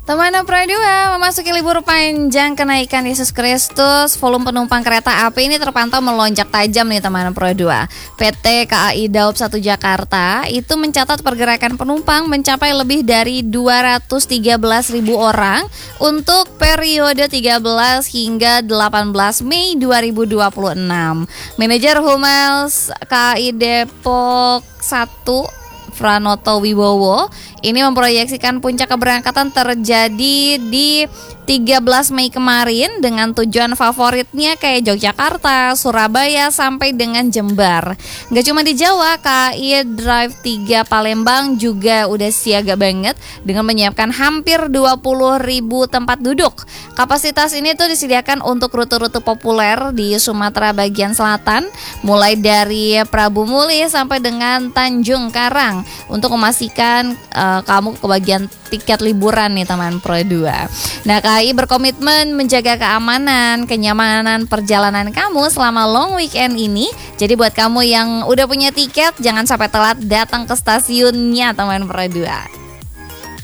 Teman Pro 2 memasuki libur panjang kenaikan Yesus Kristus, volume penumpang kereta api ini terpantau melonjak tajam nih teman Pro 2. PT KAI Daob 1 Jakarta itu mencatat pergerakan penumpang mencapai lebih dari 213.000 orang untuk periode 13 hingga 18 Mei 2026. Manajer Humas KAI Depok 1 Pranoto Wibowo ini memproyeksikan puncak keberangkatan terjadi di 13 Mei kemarin dengan tujuan favoritnya kayak Yogyakarta, Surabaya sampai dengan Jember. Gak cuma di Jawa, KAI Drive 3 Palembang juga udah siaga banget dengan menyiapkan hampir 20.000 tempat duduk. Kapasitas ini tuh disediakan untuk rute-rute populer di Sumatera bagian selatan, mulai dari Prabu Muli sampai dengan Tanjung Karang, untuk memastikan kamu kebagian tiket liburan nih teman Pro 2. Nah, KAI berkomitmen menjaga keamanan, kenyamanan perjalanan kamu selama long weekend ini. Jadi buat kamu yang udah punya tiket, jangan sampai telat datang ke stasiunnya teman Pro 2.